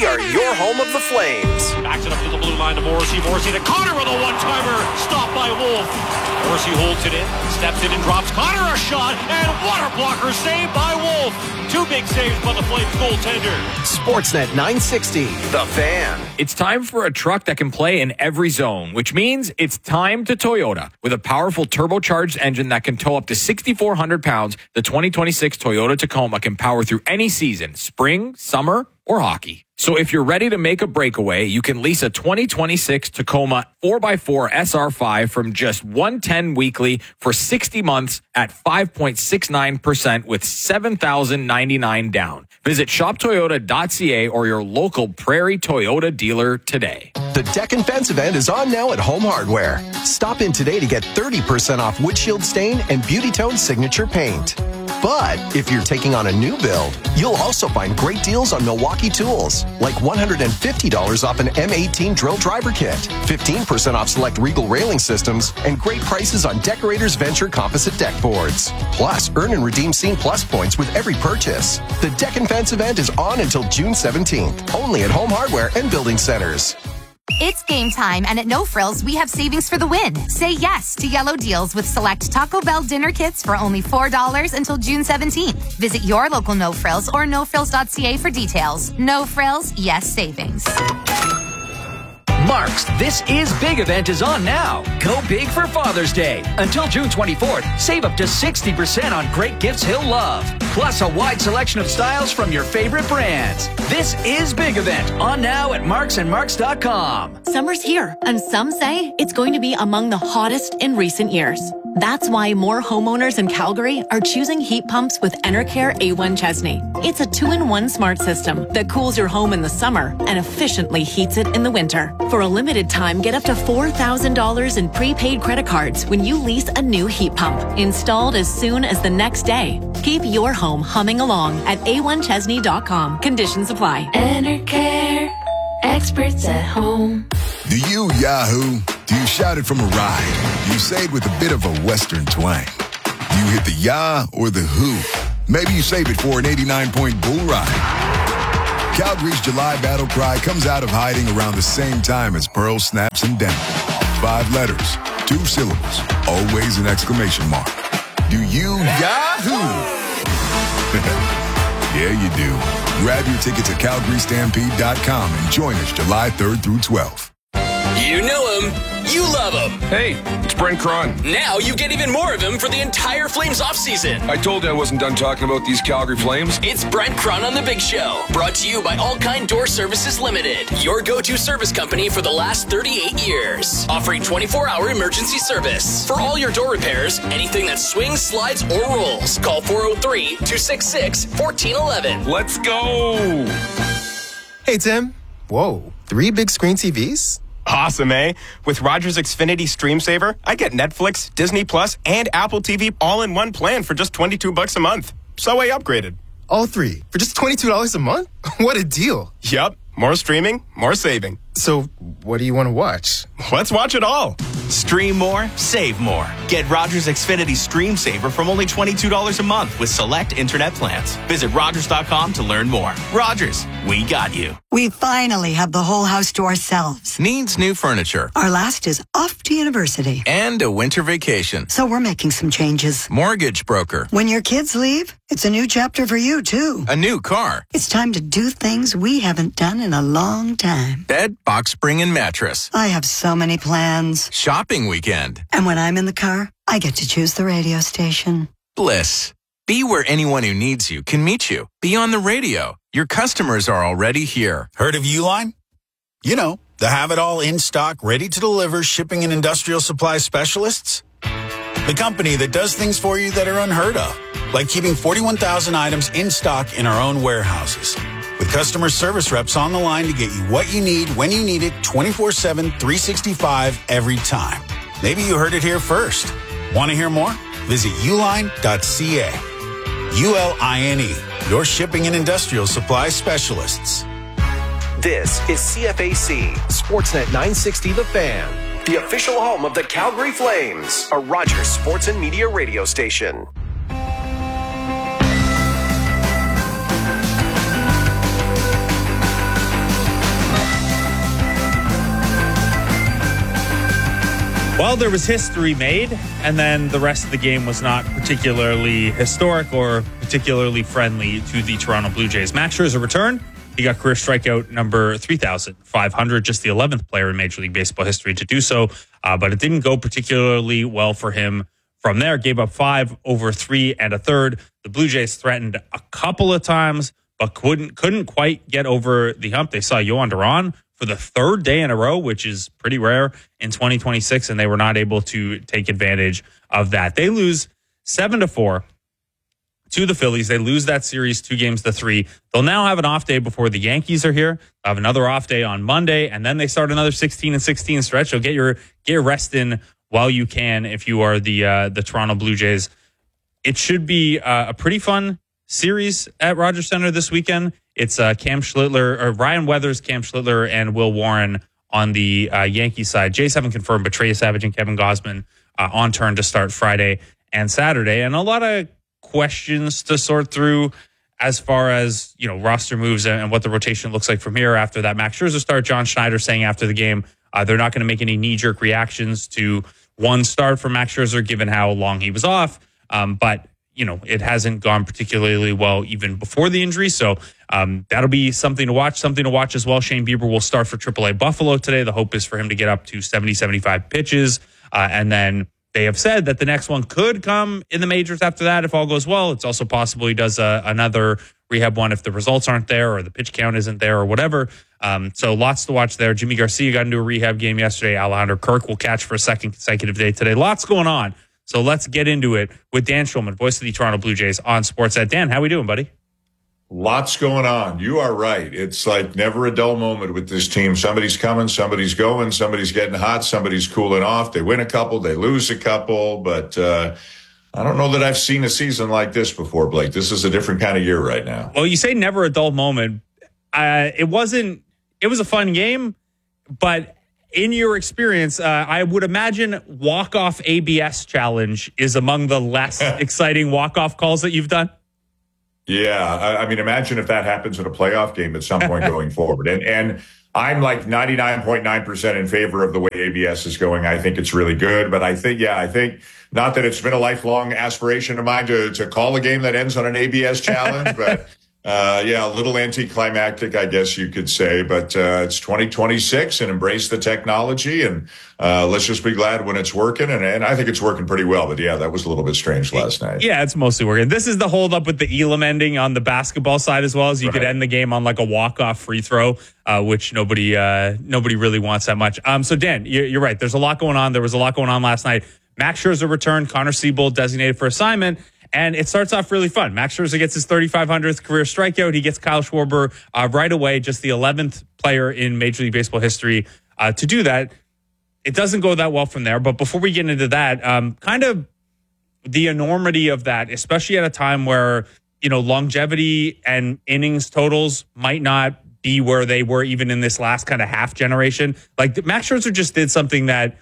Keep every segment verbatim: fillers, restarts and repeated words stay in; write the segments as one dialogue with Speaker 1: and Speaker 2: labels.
Speaker 1: We are your home of the Flames.
Speaker 2: Backs it up to the blue line to Morrissey. Morrissey to Connor with a one-timer. Stopped by Wolf. Morrissey holds it in, steps in and drops Connor a shot, and water blocker saved by Wolf. Two big saves by the Flames goaltender.
Speaker 1: Sportsnet nine sixty, The Fan.
Speaker 3: It's time for a truck that can play in every zone, which means it's time to Toyota. With a powerful turbocharged engine that can tow up to six thousand four hundred pounds, the twenty twenty-six Toyota Tacoma can power through any season, spring, summer, or hockey. So if you're ready to make a breakaway, you can lease a twenty twenty-six Tacoma four by four S R five from just one hundred ten weekly for sixty months at five point six nine percent with seven thousand ninety-nine down. Visit shop toyota dot c a or your local Prairie Toyota dealer today.
Speaker 1: The Deck and Fence event is on now at Home Hardware. Stop in today to get thirty percent off windshield stain and Beauty Tone signature paint. But if you're taking on a new build, you'll also find great deals on Milwaukee tools, like one hundred fifty dollars off an M eighteen drill driver kit, fifteen percent off select Regal railing systems, and great prices on Decorators Venture composite deck boards. Plus, earn and redeem Scene Plus points with every purchase. The Deck and Fence event is on until June seventeenth, only at Home Hardware and Building Centers.
Speaker 4: It's game time, and at No Frills, we have savings for the win. Say yes to yellow deals with select Taco Bell dinner kits for only four dollars until June seventeenth. Visit your local No Frills or no frills dot c a for details. No Frills, yes savings.
Speaker 5: Mark's This Is Big event is on now. Go big for Father's Day. Until June twenty-fourth, save up to sixty percent on great gifts he'll love. Plus a wide selection of styles from your favorite brands. This Is Big event on now at marks and marks dot com.
Speaker 6: Summer's here, and some say it's going to be among the hottest in recent years. That's why more homeowners in Calgary are choosing heat pumps with Enercare A one Chesney. It's a two-in-one smart system that cools your home in the summer and efficiently heats it in the winter. For a limited time, get up to four thousand dollars in prepaid credit cards when you lease a new heat pump, installed as soon as the next day. Keep your home humming along at a one chesney dot com. Conditions apply.
Speaker 7: Enercare, experts at home.
Speaker 8: Do you Yahoo? Do you shout it from a ride? Do you say it with a bit of a Western twang? Do you hit the yah or the who? Maybe you save it for an eighty-nine point bull ride. Calgary's July battle cry comes out of hiding around the same time as Pearl snaps and down. Five letters, two syllables, always an exclamation mark. Do you Yahoo? Yeah, you do. Grab your tickets at calgary stampede dot com and join us July third through twelfth.
Speaker 9: You know him. You love him.
Speaker 10: Hey, it's Brent Cron.
Speaker 9: Now you get even more of him for the entire Flames offseason.
Speaker 10: I told you I wasn't done talking about these Calgary Flames.
Speaker 9: It's Brent Cron on The Big Show. Brought to you by All Kind Door Services Limited. Your go-to service company for the last thirty-eight years. Offering twenty-four hour emergency service. For all your door repairs, anything that swings, slides, or rolls. Call four oh three, two six six, one four one one.
Speaker 10: Let's go.
Speaker 11: Hey, Tim. Whoa, three big screen T Vs?
Speaker 12: Awesome, eh? With Rogers Xfinity Stream Saver, I get Netflix, Disney Plus, and Apple T V all in one plan for just twenty-two bucks a month. So I upgraded.
Speaker 11: All three for just twenty-two dollars a month? What a deal.
Speaker 12: Yup. More streaming, more saving.
Speaker 11: So what do you want to watch?
Speaker 12: Let's watch it all.
Speaker 13: Stream more, save more. Get Rogers Xfinity Stream Saver from only twenty-two dollars a month with select internet plans. Visit rogers dot com to learn more. Rogers, we got you.
Speaker 14: We finally have the whole house to ourselves.
Speaker 15: Needs new furniture.
Speaker 14: Our last is off to university.
Speaker 15: And a winter vacation.
Speaker 14: So we're making some changes.
Speaker 15: Mortgage broker.
Speaker 14: When your kids leave, it's a new chapter for you, too.
Speaker 15: A new car.
Speaker 14: It's time to do things we haven't done in a long time.
Speaker 15: Bed, box spring, and mattress.
Speaker 14: I have so many plans.
Speaker 15: Shopping weekend.
Speaker 14: And when I'm in the car, I get to choose the radio station.
Speaker 15: Bliss. Be where anyone who needs you can meet you. Be on the radio. Your customers are already here.
Speaker 16: Heard of Uline? You know, the have-it-all in-stock, ready-to-deliver shipping and industrial supply specialists. The company that does things for you that are unheard of, like keeping forty-one thousand items in stock in our own warehouses. With customer service reps on the line to get you what you need, when you need it, twenty-four seven, three sixty-five, every time. Maybe you heard it here first. Want to hear more? Visit uline dot c a. U L I N E, your shipping and industrial supply specialists.
Speaker 1: This is C F A C, Sportsnet nine sixty The Fan, the official home of the Calgary Flames, a Rogers Sports and Media radio station.
Speaker 17: Well, there was history made, and then the rest of the game was not particularly historic or particularly friendly to the Toronto Blue Jays. Max Scherzer returned. He got career strikeout number three thousand five hundred, just the eleventh player in Major League Baseball history to do so. Uh, but it didn't go particularly well for him from there. Gave up five over three and a third. The Blue Jays threatened a couple of times, but couldn't couldn't quite get over the hump. They saw Yohan Duran for the third day in a row, which is pretty rare in twenty twenty-six, and they were not able to take advantage of that. They lose seven to four to the Phillies. They lose that series two games to three. They'll now have an off day before the Yankees are here. They'll have another off day on Monday, and then they start another sixteen and sixteen stretch. So get your get your rest in while you can if you are the uh, the Toronto Blue Jays. It should be uh, a pretty fun series at Rogers Center this weekend. It's uh, Cam Schlittler, or Ryan Weathers, Cam Schlittler, and Will Warren on the uh, Yankee side. Jays haven't confirmed, but Trey Savage and Kevin Gausman uh, on turn to start Friday and Saturday. And a lot of questions to sort through as far as, you know, roster moves and what the rotation looks like from here after that Max Scherzer start. John Schneider saying after the game uh, they're not going to make any knee-jerk reactions to one start for Max Scherzer given how long he was off. Um, but you know, it hasn't gone particularly well even before the injury. So um, that'll be something to watch, something to watch as well. Shane Bieber will start for triple A Buffalo today. The hope is for him to get up to seventy, seventy-five pitches. Uh, and then they have said that the next one could come in the majors after that if all goes well. It's also possible he does uh, another rehab one if the results aren't there or the pitch count isn't there or whatever. Um, so lots to watch there. Jimmy Garcia got into a rehab game yesterday. Alejandro Kirk will catch for a second consecutive day today. Lots going on. So let's get into it with Dan Schulman, voice of the Toronto Blue Jays on Sportsnet. Dan, how we doing, buddy?
Speaker 18: Lots going on. You are right. It's like never a dull moment with this team. Somebody's coming, somebody's going, somebody's getting hot, somebody's cooling off. They win a couple, they lose a couple. But uh, I don't know that I've seen a season like this before, Blake. This is a different kind of year right now.
Speaker 17: Well, you say never a dull moment. Uh, it wasn't, it was a fun game, but in your experience, uh, I would imagine walk-off A B S challenge is among the less exciting walk-off calls that you've done.
Speaker 18: Yeah, I, I mean, imagine if that happens in a playoff game at some point going forward. And and I'm like ninety-nine point nine percent in favor of the way A B S is going. I think it's really good. But I think, yeah, I think not that it's been a lifelong aspiration of mine to, to call a game that ends on an A B S challenge, but Uh, yeah, a little anticlimactic, I guess you could say, but uh, it's twenty twenty-six and embrace the technology, and uh, let's just be glad when it's working, and, and I think it's working pretty well, but yeah, that was a little bit strange last night.
Speaker 17: Yeah, it's mostly working. This is the hold up with the Elam ending on the basketball side as well, as you right. could end the game on like a walk-off free throw, uh, which nobody uh, nobody really wants that much. Um, so Dan, you're, you're right. There's a lot going on. There was a lot going on last night. Max Scherzer returned, Connor Siebold designated for assignment. And it starts off really fun. Max Scherzer gets his thirty-five hundredth career strikeout. He gets Kyle Schwarber uh, right away, just the eleventh player in Major League Baseball history uh, to do that. It doesn't go that well from there. But before we get into that, um, kind of the enormity of that, especially at a time where, you know, longevity and innings totals might not be where they were even in this last kind of half generation. Like Max Scherzer just did something that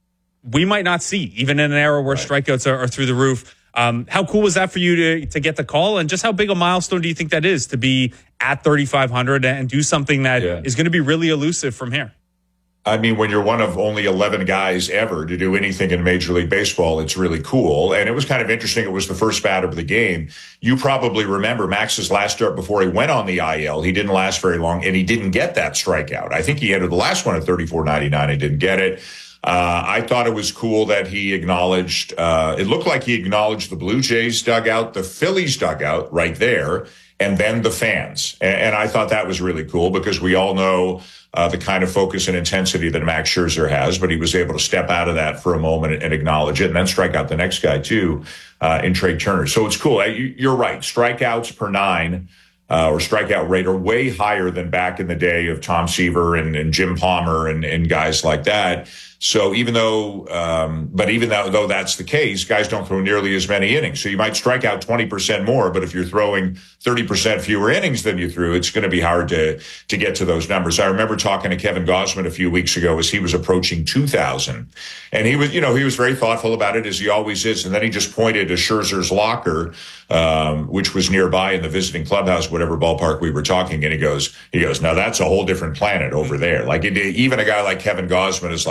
Speaker 17: we might not see, even in an era where right. strikeouts are, are through the roof. Um, how cool was that for you to to get the call, and just how big a milestone do you think that is to be at thirty-five hundred and do something that yeah. is going to be really elusive from here?
Speaker 18: I mean, when you're one of only eleven guys ever to do anything in Major League Baseball, it's really cool. And it was kind of interesting. It was the first bat of the game. You probably remember Max's last start before he went on the I L. He didn't last very long, and he didn't get that strikeout. I think he entered the last one at thirty-four ninety-nine and didn't get it. Uh, I thought it was cool that he acknowledged, uh, it looked like he acknowledged the Blue Jays dugout, the Phillies dugout right there, and then the fans. And, and I thought that was really cool because we all know uh, the kind of focus and intensity that Max Scherzer has, but he was able to step out of that for a moment and, and acknowledge it and then strike out the next guy too, uh, in Trey Turner. So it's cool. You're right. Strikeouts per nine. Uh, or strikeout rate are way higher than back in the day of Tom Seaver and, and Jim Palmer and, and guys like that. So even though, um, but even though, though that's the case, guys don't throw nearly as many innings. So you might strike out twenty percent more, but if you're throwing thirty percent fewer innings than you threw, it's going to be hard to, to get to those numbers. I remember talking to Kevin Gausman a few weeks ago as he was approaching two thousand. And he was, you know, he was very thoughtful about it as he always is. And then he just pointed to Scherzer's locker, um, which was nearby in the visiting clubhouse, whatever ballpark we were talking. And he goes, he goes, now that's a whole different planet over there. Like it, even a guy like Kevin Gausman is like, I can't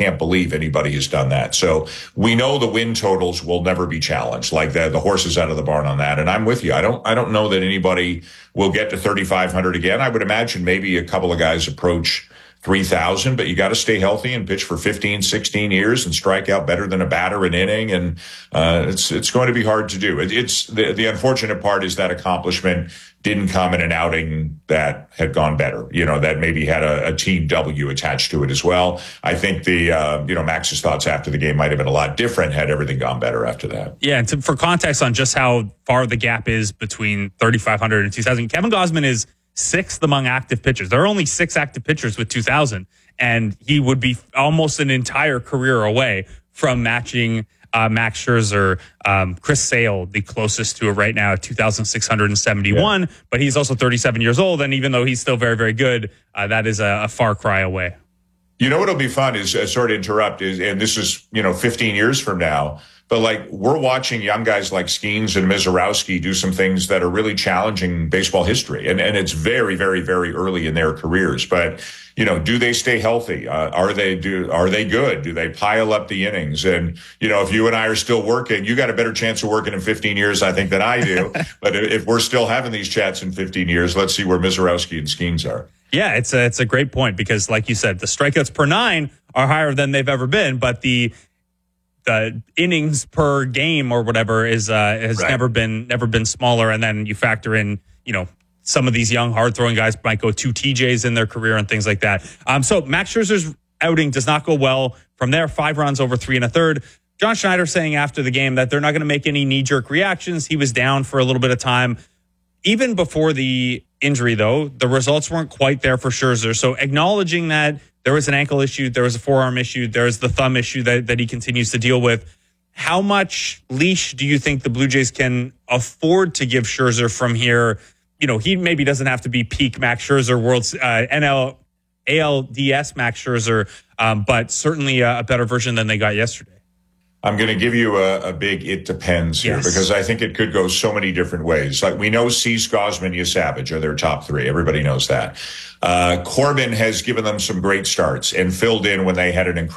Speaker 18: can't believe anybody has done that. So we know the win totals will never be challenged, like the, the horses out of the barn on that. And I'm with you. I don't, I don't know that anybody will get to thirty-five hundred again. I would imagine maybe a couple of guys approach three thousand, but you got to stay healthy and pitch for fifteen, sixteen years and strike out better than a batter an inning. And uh, it's it's going to be hard to do. It, it's the, the unfortunate part is that accomplishment didn't come in an outing that had gone better, you know, that maybe had a, a team W attached to it as well. I think the, uh, you know, Max's thoughts after the game might have been a lot different had everything gone better after that.
Speaker 17: Yeah, and to, for context on just how far the gap is between thirty-five hundred and two thousand, Kevin Gausman is sixth among active pitchers. There are only six active pitchers with two thousand, and he would be almost an entire career away from matching uh, Max Scherzer. Um, Chris Sale, the closest to it right now, two thousand six hundred seventy-one, yeah. But he's also thirty-seven years old, and even though he's still very, very good, uh, that is a, a far cry away.
Speaker 18: You know what'll be fun is, uh, sorry to interrupt, is, and this is, you know, fifteen years from now, but like we're watching young guys like Skeens and Mizorowski do some things that are really challenging baseball history. And, and it's very, very, very early in their careers. But, you know, do they stay healthy? Uh, are they do are they good? Do they pile up the innings? And, you know, if you and I are still working, you got a better chance of working in fifteen years, I think, than I do. But if we're still having these chats in fifteen years, let's see where Mizorowski and Skeens are.
Speaker 17: Yeah, it's a, it's a great point because, like you said, the strikeouts per nine are higher than they've ever been, but the the innings per game or whatever is uh, has right. never been never been smaller. And then you factor in, you know, some of these young hard throwing guys might go two T Js in their career and things like that. Um, so Max Scherzer's outing does not go well. From there, five runs over three and a third. John Schneider saying after the game that they're not going to make any knee jerk reactions. He was down for a little bit of time. Even before the injury, though, the results weren't quite there for Scherzer. So acknowledging that there was an ankle issue, there was a forearm issue, there's the thumb issue that, that he continues to deal with. How much leash do you think the Blue Jays can afford to give Scherzer from here? You know, he maybe doesn't have to be peak Max Scherzer, world's uh, N L, A L D S Max Scherzer, um, but certainly a, a better version than they got yesterday.
Speaker 18: I'm going to give you a, a big it depends here yes. because I think it could go so many different ways. Like we know Cease, Gausman, Savage are their top three. Everybody knows that. Uh, Corbin has given them some great starts and filled in when they had an incredible